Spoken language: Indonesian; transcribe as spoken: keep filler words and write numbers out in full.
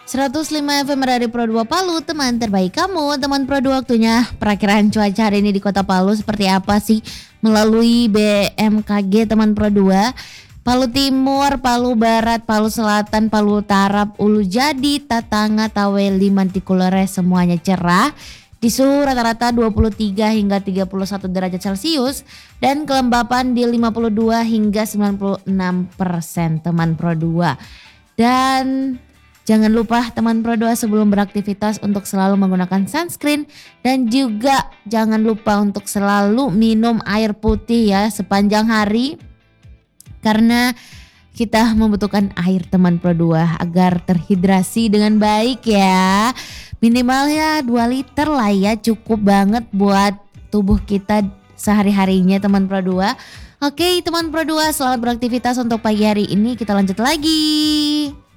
seratus lima F M Radio Pro dua Palu, teman terbaik kamu. Teman Pro dua, waktunya perakiraan cuaca hari ini di Kota Palu seperti apa sih melalui B M K G teman Pro dua. Palu Timur, Palu Barat, Palu Selatan, Palu Utara, Ulu Jadi, Tatanga, Taweli, Mantikulere semuanya cerah. Di suhu rata-rata dua puluh tiga hingga tiga puluh satu derajat Celcius dan kelembapan di lima puluh dua hingga sembilan puluh enam persen teman Pro dua. Dan jangan lupa teman Pro dua sebelum beraktivitas untuk selalu menggunakan sunscreen dan juga jangan lupa untuk selalu minum air putih ya sepanjang hari karena kita membutuhkan air teman Pro dua agar terhidrasi dengan baik ya. Minimalnya dua liter lah ya, cukup banget buat tubuh kita sehari-harinya teman Pro dua. Oke teman Pro dua, selamat beraktivitas untuk pagi hari ini, kita lanjut lagi.